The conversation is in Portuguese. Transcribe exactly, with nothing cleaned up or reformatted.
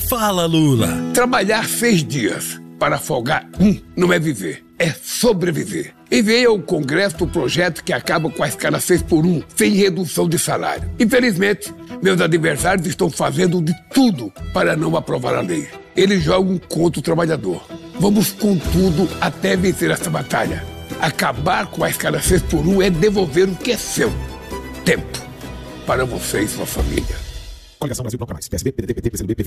Fala, Lula. Trabalhar seis dias para folgar um não é viver, é sobreviver. Enviei ao Congresso o projeto que acaba com a escala seis por um, sem redução de salário. Infelizmente, meus adversários estão fazendo de tudo para não aprovar a lei. Eles jogam contra o trabalhador. Vamos com tudo até vencer essa batalha. Acabar com a escala seis por um é devolver o que é seu. Tempo para você e sua família. Coligação Brasil Bloco Mais, P S B, P D T, P T, P C do B, P V